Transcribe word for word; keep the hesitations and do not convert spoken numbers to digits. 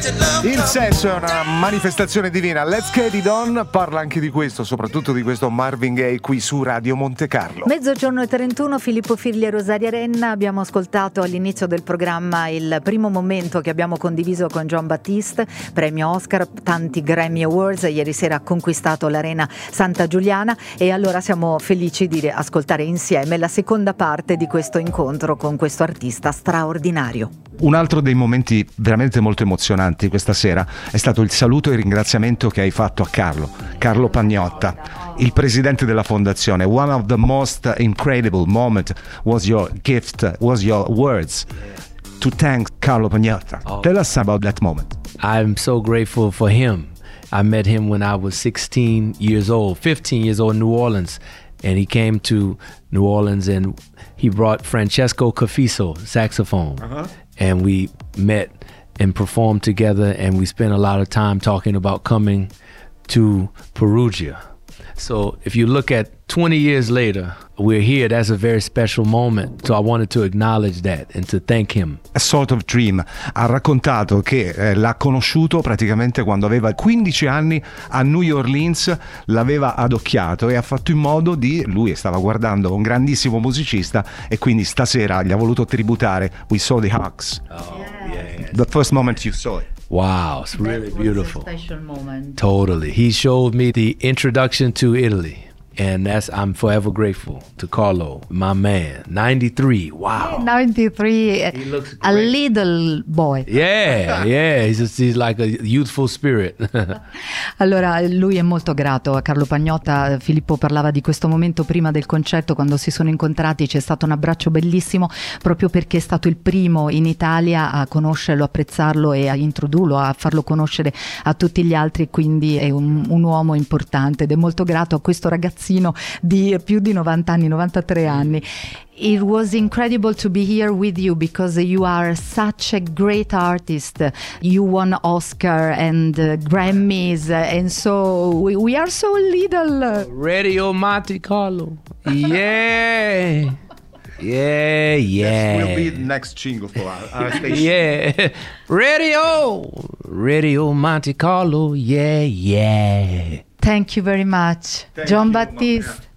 Il sesso è una manifestazione divina. Let's Get It On parla anche di questo, soprattutto di questo Marvin Gaye qui su Radio Monte Carlo. Mezzogiorno e trentuno, Filippo Firli e Rosaria Renna. Abbiamo ascoltato all'inizio del programma il primo momento che abbiamo condiviso con Jon Batiste, premio Oscar, tanti Grammy Awards, ieri sera ha conquistato l'Arena Santa Giuliana e allora siamo felici di ascoltare insieme la seconda parte di questo incontro con questo artista straordinario. Un altro dei momenti veramente molto emozionanti questa sera è stato il saluto e il ringraziamento che hai fatto a Carlo, Carlo Pagnotta, il presidente della fondazione. One of the most incredible moment was your gift, was your words to thank Carlo Pagnotta. Oh. Tell us about that moment. I'm so grateful for him. I met him when I was sixteen years old, fifteen years old in New Orleans. And he came to New Orleans and he brought Francesco Cafiso, saxophone. Uh-huh. And we met and performed together, and we spent a lot of time talking about coming to Perugia. So if you look at twenty years later, we're here. That's a very special moment. So I wanted to acknowledge that and to thank him. A Sort of Dream ha raccontato che eh, l'ha conosciuto praticamente quando aveva quindici anni a New Orleans, l'aveva adocchiato e ha fatto in modo di, lui stava guardando un grandissimo musicista e quindi stasera gli ha voluto tributare We Saw the Hawks. Oh, yeah. The first moment you saw it. Wow, it's really That was beautiful. a special moment. Totally. He showed me the introduction to Italy. And that's I'm forever grateful to Carlo, my man. ninety-three. Wow. ninety-three, He looks a great. little boy. Yeah, yeah. He's just, he's like a youthful spirit. Allora, lui è molto grato a Carlo Pagnotta. Filippo parlava di questo momento prima del concerto, quando si sono incontrati c'è stato un abbraccio bellissimo, proprio perché è stato il primo in Italia a conoscerlo, apprezzarlo e a introdurlo, a farlo conoscere a tutti gli altri, quindi è un, un uomo importante ed è molto grato a questo ragazzino di più di novanta anni, novantatré anni. It was incredible to be here with you because you are such a great artist. You won Oscar and uh, Grammys, uh, and so we, we are so little. Radio Monte Carlo. Yeah. Yeah, yeah. This will be the next jingle for our, our station. Yeah. Radio. Radio Monte Carlo. Yeah, yeah. Thank you very much, Thank Jon you, Batiste.